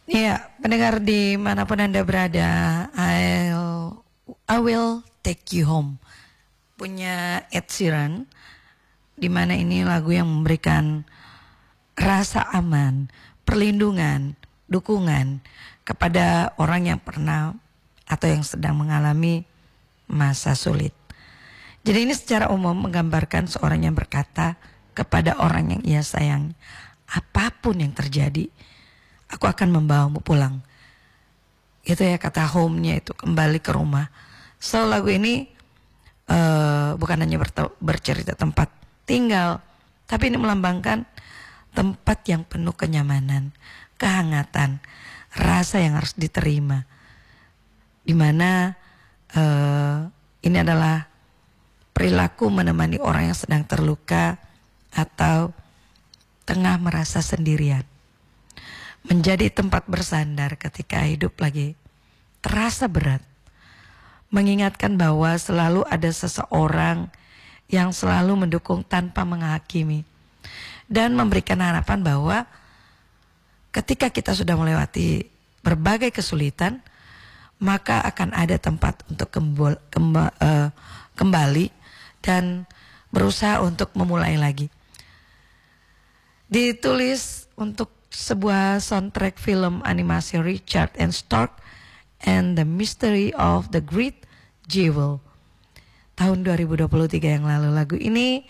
Ya, pendengar dimanapun Anda berada, I will take you home. Punya Ed Sheeran, di mana ini lagu yang memberikan rasa aman, perlindungan, dukungan kepada orang yang pernah atau yang sedang mengalami masa sulit. Jadi ini secara umum menggambarkan seorang yang berkata kepada orang yang ia sayang, apapun yang terjadi, aku akan membawamu pulang. Itu ya kata home-nya itu, kembali ke rumah. So lagu ini bukan hanya bercerita tempat tinggal, tapi ini melambangkan tempat yang penuh kenyamanan, kehangatan, rasa yang harus diterima. Dimana ini adalah perilaku menemani orang yang sedang terluka atau tengah merasa sendirian. Menjadi tempat bersandar ketika hidup lagi terasa berat. Mengingatkan bahwa selalu ada seseorang yang selalu mendukung tanpa menghakimi. Dan memberikan harapan bahwa ketika kita sudah melewati berbagai kesulitan, maka akan ada tempat untuk kembali dan berusaha untuk memulai lagi. Ditulis untuk sebuah soundtrack film animasi Richard and Stark and the Mystery of the Great Jewel tahun 2023 yang lalu. Lagu ini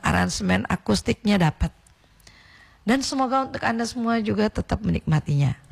aransemen akustiknya dapat, dan semoga untuk Anda semua juga tetap menikmatinya.